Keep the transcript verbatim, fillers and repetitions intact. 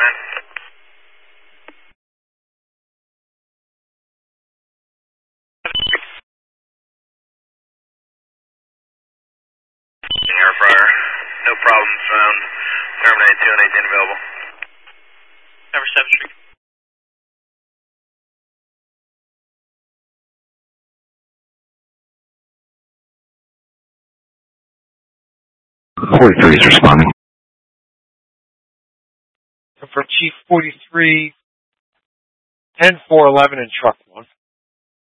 man. Air Fryer. No problems. Found terminate two and eighteen available. Number seven Street. forty-three is responding. For Chief forty-three, ten four eleven in truck one.